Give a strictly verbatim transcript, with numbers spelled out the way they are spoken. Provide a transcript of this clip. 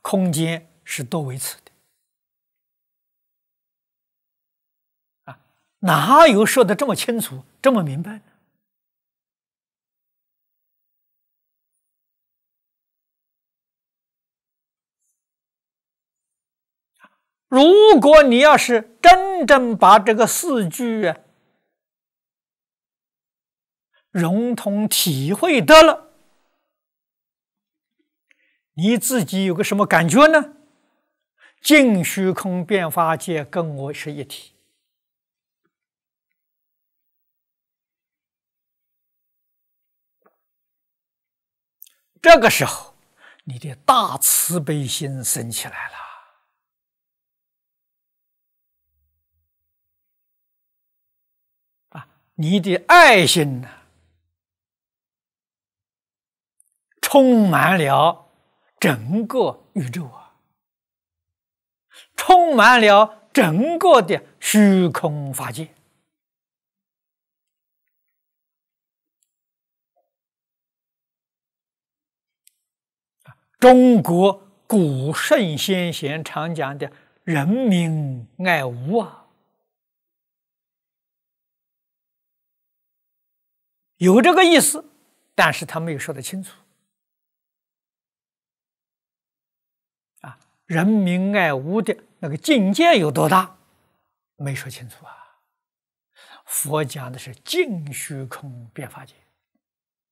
空间是多维次的啊，哪有说的这么清楚、这么明白呢？如果你要是真正把这个四句啊融通体会得了，你自己有个什么感觉呢？尽虚空变法界跟我是一体。这个时候，你的大慈悲心生起来了啊！你的爱心呢，充满了整个宇宙啊，充满了整个的虚空法界。中国古圣先贤常讲的“人民爱物”啊，有这个意思，但是他没有说得清楚啊。人民爱物的那个境界有多大，没说清楚啊。佛讲的是尽虚空变法界。